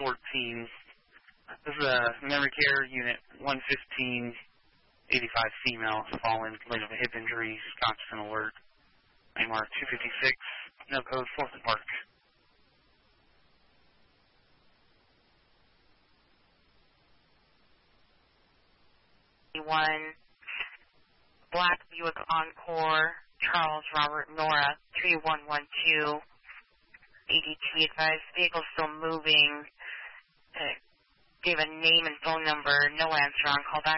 14. This is a memory care unit 115, 85 female, fallen, complained of a hip injury, constant alert. AMR 256, no code, 4th and Park. One Black Buick Encore, Charles Robert Nora, 3112. ADT advised vehicle still moving. Gave a name and phone number, no answer on callback.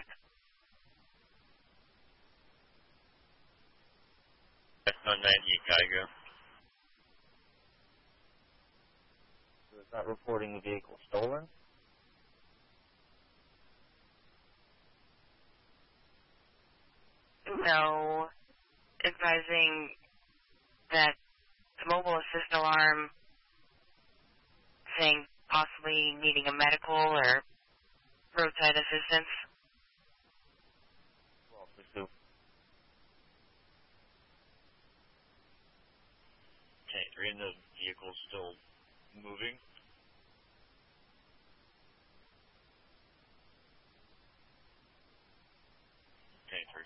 X98 Geiger. So it's not reporting the vehicle stolen? No. Advising that the mobile assist alarm saying possibly needing a medical or roadside assistance. Well, pursue. Okay, 3 and the vehicle's still moving. Okay, 3.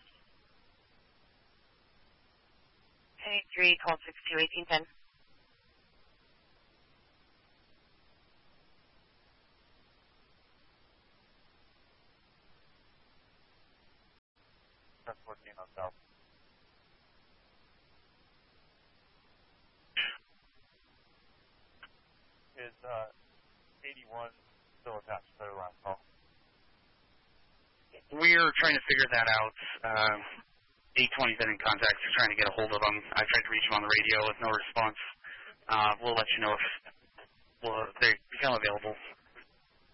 Okay, 3, call 621810. That's 14 on south. Is 81 still attached to their last call? We're trying to figure that out. 820's been in contact. We're trying to get a hold of them. I tried to reach them on the radio with no response. We'll let you know if they become available.